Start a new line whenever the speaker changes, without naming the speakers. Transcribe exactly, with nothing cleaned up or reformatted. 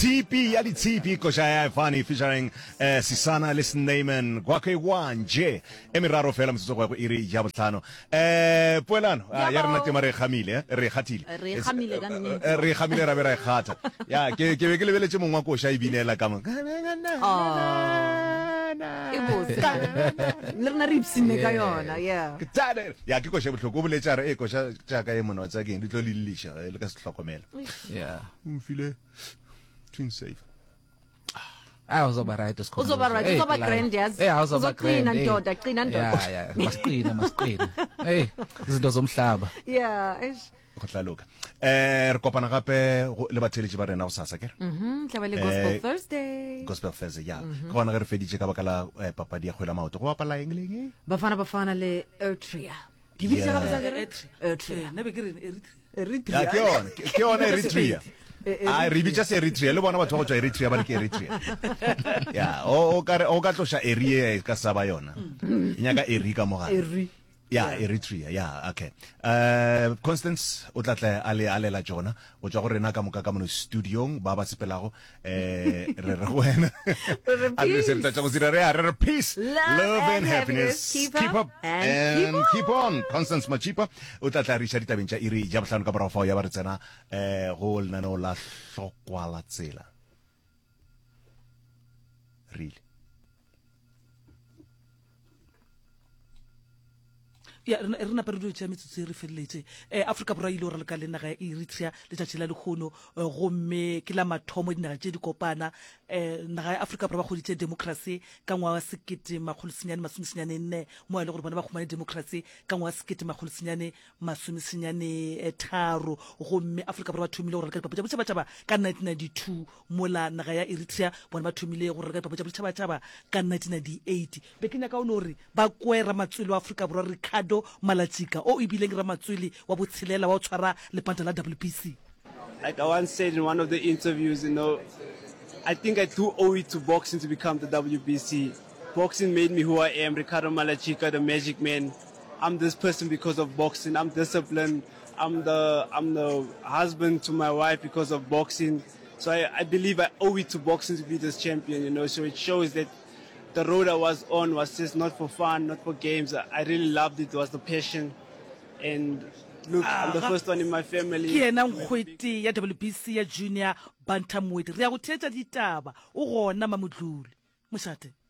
T P ya di T P Koshaya Fani featuring uh, Sisana Listen Neyman Kwake Wanje emiraro fela mtsotso kwa iri ya botlhano eh poelano ya rena te mare khamile re khatile
re khamile ka nne
re khamile ra bera khata ya ke ke be ke lebeletse mongwa ko sha ibilela ka mo
e botse le rena re ipsine ka yona yeah
tsale ya ke ko she botlhoko boletsa re e ko sha tsa ka e mona tsa ke ndi tlo lilisha le ka se tlhokomela
yeah
umfile twin safe.
I was about right to school.
Uzoba right, uzoba grand yes.
Yeah, I was about grand.
Uzoqina ndoda, qina ndoda.
Yeah, yeah. Masqina, masqina. Hey, izinto zomhlaba.
Yeah, eish.
Khotlaluka. Eh re kopana gape le batheletsi ba rena o sasa ke?
Mhm, tla ba le Gospel Thursday.
Gospel Thursday ya. Go bona re feditse ka bakala papadi ya khwela maoto. Go bapala eng le eng?
Bafana bafana le Eritrea. Ke bitsa ka botsa Eritrea.
Ne be ke re
Eritrea.
Ya ke yona, ke yona Eritrea. Ah, re bitsa se Eritrea le bona batho go tswa Eritrea ba ke Eritrea. Ya, o o ka o ka tlosha area ka sa ba yona. Nyaka Erika mo ga.
Eri.
Yeah, Eritrea. Yeah, okay. Uh, Constance o tlatla ale ale la jona o tswa go rena ka moka ka mo studio ba ba sepelago eh re re wena a re se tla go dira re re peace love and happiness keep up and keep on Constance Machipa o tlatla re shari tabentja iri ja botlhano ka borafao ya ba re tsena eh go lena no la hlokwa la tsela really
ya rena pa re do tšea metsotso e re feleletse eh Africa Borwa ile o re le ka le naga ya Eritrea le tšatši la lekgono gomme ke la mathomo dinaga tše di kopana eh naga ya Africa Borwa ba goditse democracy ka ngwa wa sekete makgolo senyane masome senyane nne mo ile gore bona ba khumane democracy ka ngwa wa sekete makgolo senyane masome senyane tharo gomme Africa Borwa ba thomile gore ka papatša botšha batšha ka nineteen ninety-two mola naga ya Eritrea bona ba thomile gore ka papatša botšha batšha ka nineteen ninety-eight be ke nyaka o no re ba kwera matswele wa Africa Borwa Ricardo Malachika o ibileng ra matswele wa botshelela wa tshwara lepanta la W B C.
Like I once said in one of the interviews, you know, I think I do owe it to boxing to become the W B C. Boxing made me who I am, Ricardo Malachika, the Magic Man. I'm this person because of boxing. I'm disciplined. I'm the I'm the husband to my wife because of boxing. So I, I believe I owe it to boxing to be this champion, you know. So it shows that the road I was on was just not for fun, not for games. I really loved it. It was the passion. And look, I'm the first one in my family.
Ke ena ngwete ya W B C ya junior bantamweight. Re a go thetsa ditaba o gona mamodlule. Moshate.